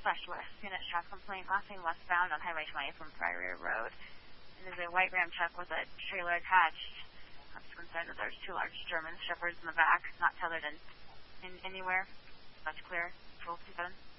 Specialist. Unit traffic complaint crossing westbound on Highway 20 from Prairie Road. And there's a white Ram truck with a trailer attached. I'm concerned that there's 2 large German shepherds in the back, not tethered in anywhere. That's clear. Control 27.